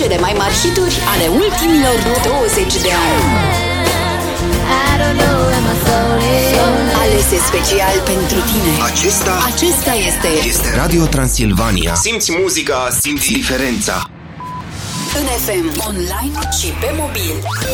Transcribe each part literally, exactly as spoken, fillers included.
cele mai mari hituri ale ultimilor douăzeci de ani. Alese special pentru tine. Acesta Acesta este Este Radio Transilvania. Simți muzica, simți diferența. în F M, online și pe mobil.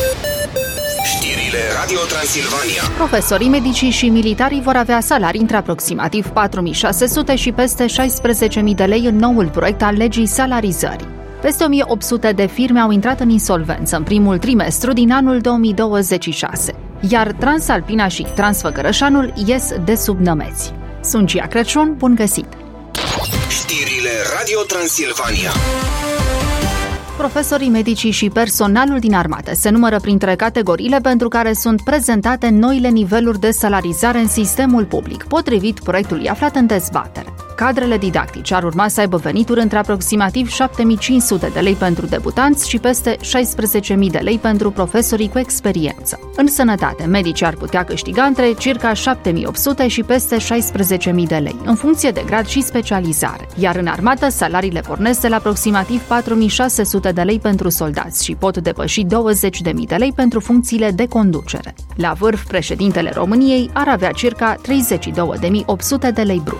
Știrile Radio Transilvania. Profesorii, medicii și militarii vor avea salarii între aproximativ patru mii șase sute și peste șaisprezece mii de lei în noul proiect al legii salarizării. Peste o mie opt sute de firme au intrat în insolvență în primul trimestru din anul două mii douăzeci și șase, iar Transalpina și Transfăgărășanul ies de sub nămeți. Sunt Gia Crăciun, bun găsit! Știrile Radio Transilvania. Profesorii, medicii și personalul din armată se numără printre categoriile pentru care sunt prezentate noile niveluri de salarizare în sistemul public, potrivit proiectului aflat în dezbatere. Cadrele didactice ar urma să aibă venituri între aproximativ șapte mii cinci sute de lei pentru debutanți și peste șaisprezece mii de lei pentru profesorii cu experiență. În sănătate, medicii ar putea câștiga între circa șapte mii opt sute și peste șaisprezece mii de lei, în funcție de grad și specializare. Iar în armată, salariile pornesc de la aproximativ patru mii șase sute de lei pentru soldați și pot depăși douăzeci de mii de lei pentru funcțiile de conducere. La vârf, președintele României ar avea circa treizeci și două de mii opt sute de lei brut.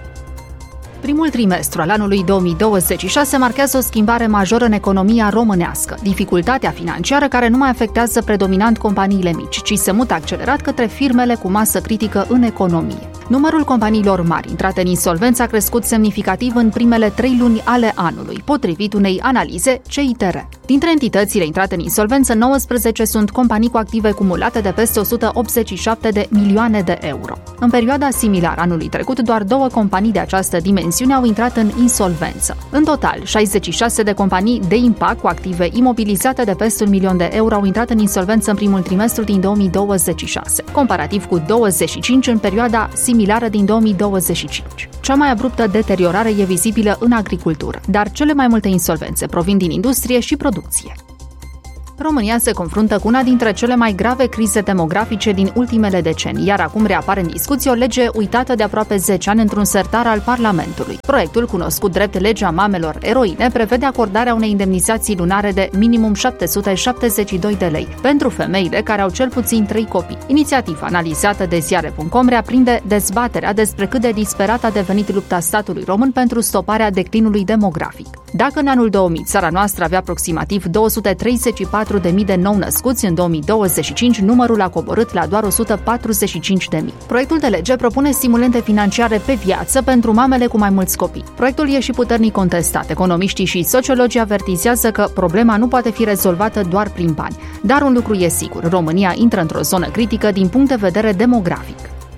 Primul trimestru al anului două mii douăzeci și șase marchează o schimbare majoră în economia românească. Dificultatea financiară care nu mai afectează predominant companiile mici, ci se mută accelerat către firmele cu masă critică în economie. Numărul companiilor mari intrate în insolvență a crescut semnificativ în primele trei luni ale anului, potrivit unei analize C I T R. Dintre entitățile intrate în insolvență, nouăsprezece sunt companii cu active cumulate de peste o sută optzeci și șapte de milioane de euro. În perioada similară anului trecut, doar două companii de această dimensiune au intrat în insolvență. În total, șaizeci și șase de companii de impact cu active imobilizate de peste un milion de euro au intrat în insolvență în primul trimestru din două mii douăzeci și șase, comparativ cu douăzeci și cinci în perioada similară din două mii douăzeci și cinci. Cea mai abruptă deteriorare e vizibilă în agricultură, dar cele mai multe insolvențe provin din industrie și producție. România se confruntă cu una dintre cele mai grave crize demografice din ultimele decenii, iar acum reapare în discuție o lege uitată de aproape zece ani într-un sertar al Parlamentului. Proiectul, cunoscut drept Legea Mamelor Eroine, prevede acordarea unei indemnizații lunare de minimum șapte sute șaptezeci și doi de lei pentru femeile care au cel puțin trei copii. Inițiativa analizată de ziare punct com reaprinde dezbaterea despre cât de disperată a devenit lupta statului român pentru stoparea declinului demografic. Dacă în anul două mii țara noastră avea aproximativ două sute treizeci și patru de mii de nou născuți, în două mii douăzeci și cinci numărul a coborât la doar o sută patruzeci și cinci de mii. Proiectul de lege propune stimulente financiare pe viață pentru mamele cu mai mulți copii. Proiectul e și puternic contestat. Economiștii și sociologii avertizează că problema nu poate fi rezolvată doar prin bani. Dar un lucru e sigur, România intră într-o zonă critică din punct de vedere demografic.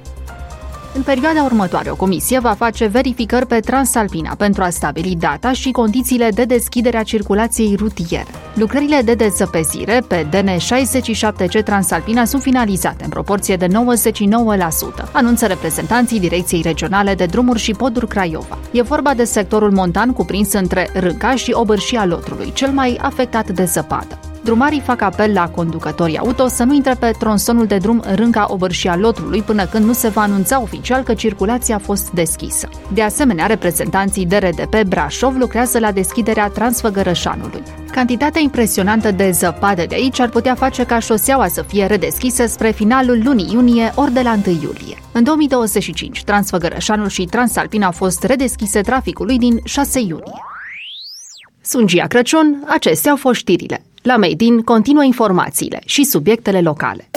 În perioada următoare, o comisie va face verificări pe Transalpina pentru a stabili data și condițiile de deschidere a circulației rutiere. Lucrările de dezăpezire pe D N șaizeci și șapte C Transalpina sunt finalizate în proporție de nouăzeci și nouă la sută, anunță reprezentanții Direcției Regionale de Drumuri și Poduri Craiova. E vorba de sectorul montan cuprins între Rânca și Obârșia Lotrului, cel mai afectat de zăpadă. Drumarii fac apel la conducătorii auto să nu intre pe tronsonul de drum Rânca-Obârșia Lotrului până când nu se va anunța oficial că circulația a fost deschisă. De asemenea, reprezentanții D R D P Brașov lucrează la deschiderea Transfăgărășanului. Cantitatea impresionantă de zăpadă de aici ar putea face ca șoseaua să fie redeschisă spre finalul lunii iunie ori de la întâi iulie. În două mii douăzeci și cinci, Transfăgărășanul și Transalpina au fost redeschise traficului din șase iunie. Sunt Gia Crăciun, acestea au fost știrile. La Made in continuă informațiile și subiectele locale.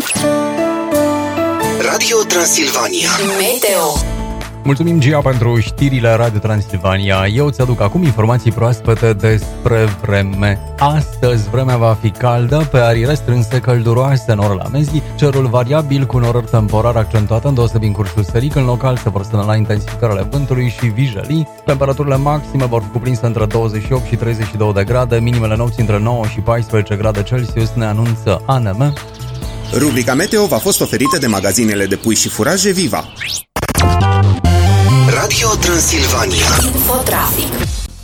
Radio Transilvania. Meteo. Mulțumim, Gia, pentru știrile Radio Transilvania. Eu ți-aduc acum informații proaspete despre vreme. Astăzi vremea va fi caldă, pe arii restrânse călduroase în orele amenzii, cerul variabil cu norări temporar accentuate, îndeosebi în cursul serii, când local se vor semnala intensificările vântului și vijelii. Temperaturile maxime vor fi cuprinse între douăzeci și opt și treizeci și doi de grade, minimele nopții între nouă și paisprezece grade Celsius, ne anunță A N M. Rubrica Meteo v-a fost oferită de magazinele de pui și furaje Viva. Radio Transilvania. Infotrafic.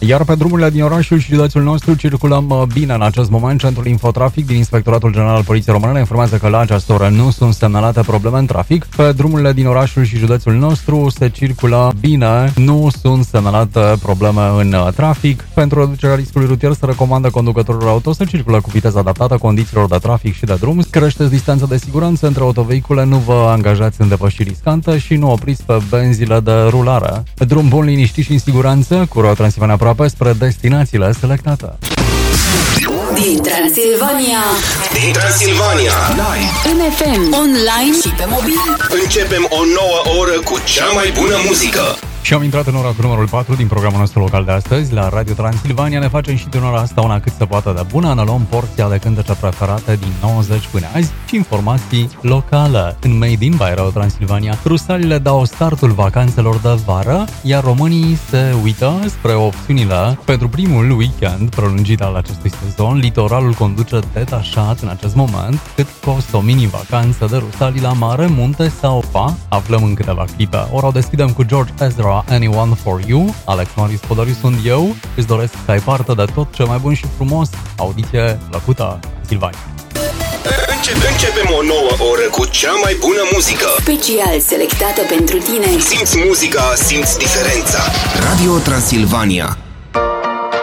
Iar pe drumurile din orașul și județul nostru circulăm bine în acest moment. Centrul Infotrafic din Inspectoratul General al Poliției Române ne informează că la această oră nu sunt semnalate probleme în trafic. Pe drumurile din orașul și județul nostru se circulă bine, nu sunt semnalate probleme în trafic. Pentru reducerea riscului rutier se recomandă conducătorilor auto să circulă cu viteză adaptată condițiilor de trafic și de drum. Creșteți distanța de siguranță între autovehicule, nu vă angajați în depășiri riscante și nu opriți pe benzile de rulare. Drum bun, liniștit și în siguranță, cu Royal Transilvania aproape spre destinațiile selectate. Din Transilvania, Din Transilvania, live, în F M, online și pe mobil. începem o nouă oră cu cea mai bună muzică. Și am intrat în ora cu numărul patru din programul nostru local de astăzi. La Radio Transilvania ne facem și din ora asta una cât se poate de bună. Ne luăm porția de cântece preferate din nouăzeci până azi și informații locale. În Made in by Radio Transilvania, rusalile dau startul vacanțelor de vară, iar românii se uită spre opțiunile pentru primul weekend prelungit al acestui sezon. Litoralul conduce detașat în acest moment. Cât costă o mini-vacanță de rusali la mare, munte sau pa? Aflăm în câteva clipe. Ora o deschidem cu George Ezra, Anyone for You. Alex Marius Podariu sunt eu. Îți doresc să ai parte de tot ce mai bun și frumos. Audiție plăcută, Silvania. Începem, începem o nouă oră cu cea mai bună muzică. Special selectată pentru tine. Simți muzica, simți diferența. Radio Transilvania.